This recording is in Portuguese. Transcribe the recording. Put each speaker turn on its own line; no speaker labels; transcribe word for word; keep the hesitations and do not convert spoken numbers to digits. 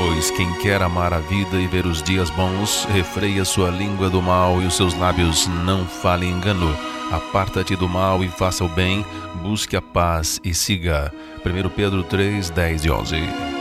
Pois quem quer amar a vida e ver os dias bons, refreia sua língua do mal e os seus lábios não falem engano. Aparta-te do mal e faça o bem, busque a paz e siga. primeiro Pedro três, dez e onze.